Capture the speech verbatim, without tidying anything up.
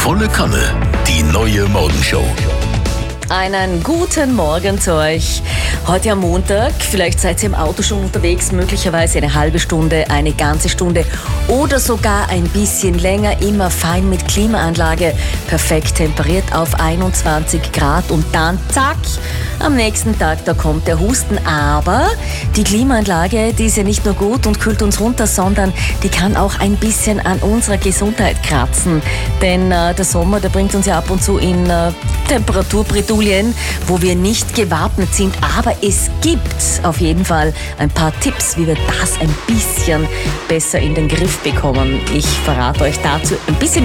Volle Kanne, die neue Morgenshow. Einen guten Morgen zu euch. Heute am Montag, vielleicht seid ihr im Auto schon unterwegs, möglicherweise eine halbe Stunde, eine ganze Stunde oder sogar ein bisschen länger, immer fein mit Klimaanlage, perfekt temperiert auf einundzwanzig Grad und dann zack, am nächsten Tag, da kommt der Husten. Aber die Klimaanlage, die ist ja nicht nur gut und kühlt uns runter, sondern die kann auch ein bisschen an unserer Gesundheit kratzen. Denn äh, der Sommer, der bringt uns ja ab und zu in äh, Temperaturbredouillen, wo wir nicht gewappnet sind. Aber es gibt auf jeden Fall ein paar Tipps, wie wir das ein bisschen besser in den Griff bekommen. Ich verrate euch dazu ein bisschen